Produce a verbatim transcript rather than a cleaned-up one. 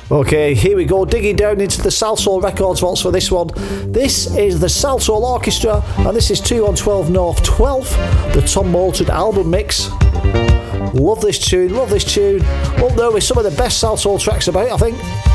Okay, here we go, digging down into the Salsoul Records vaults for this one. This is the Salsoul Orchestra, and this is two on twelve North twelve, the Tom Moulton album mix. Love this tune, love this tune. Up there with some of the best Salsoul tracks about, I think.